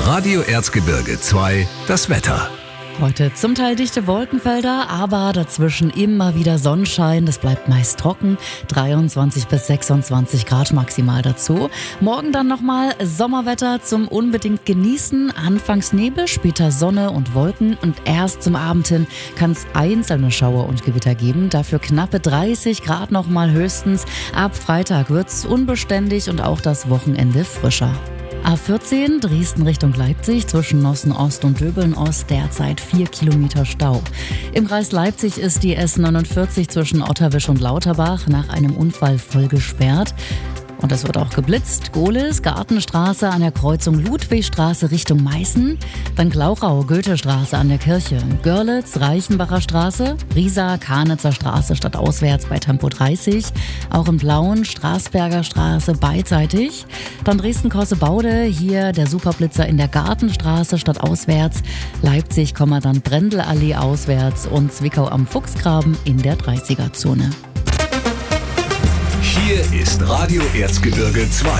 Radio Erzgebirge 2, das Wetter. Heute zum Teil dichte Wolkenfelder, aber dazwischen immer wieder Sonnenschein. Das bleibt meist trocken. 23 bis 26 Grad maximal dazu. Morgen dann nochmal Sommerwetter zum unbedingt genießen. Anfangs Nebel, später Sonne und Wolken. Und erst zum Abend hin kann es einzelne Schauer und Gewitter geben. Dafür knappe 30 Grad nochmal höchstens. Ab Freitag wird es unbeständig und auch das Wochenende frischer. A14 Dresden Richtung Leipzig zwischen Nossen-Ost und Döbeln-Ost derzeit 4 Kilometer Stau. Im Kreis Leipzig ist die S49 zwischen Otterwisch und Lauterbach nach einem Unfall voll gesperrt. Und es wird auch geblitzt. Gohlis, Gartenstraße an der Kreuzung Ludwigstraße Richtung Meißen. Dann Glauchau, Goethestraße an der Kirche. Görlitz, Reichenbacher Straße. Riesa, Karnitzer Straße stadtauswärts bei Tempo 30. Auch im Blauen, Straßberger Straße beidseitig. Dann Dresden-Kossebaude, hier der Superblitzer in der Gartenstraße stadtauswärts. Leipzig, dann Brendelallee auswärts und Zwickau am Fuchsgraben in der 30er-Zone. Hier ist Radio Erzgebirge 2.